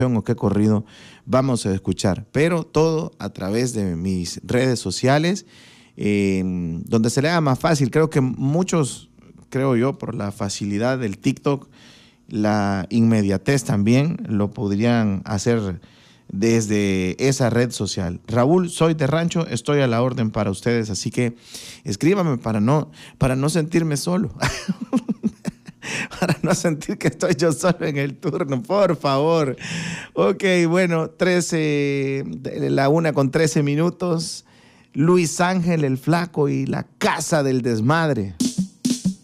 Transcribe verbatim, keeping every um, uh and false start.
o qué corrido vamos a escuchar, pero todo a través de mis redes sociales, eh, donde se le haga más fácil. Creo que muchos, creo yo, por la facilidad del TikTok, la inmediatez también, lo podrían hacer desde esa red social. Raúl, soy de Rancho, estoy a la orden para ustedes, así que escríbame para no, para no sentirme solo. Para no sentir que estoy yo solo en el turno, por favor. Ok, bueno, trece, la una con trece minutos. Luis Ángel, el Flaco y la Casa del Desmadre.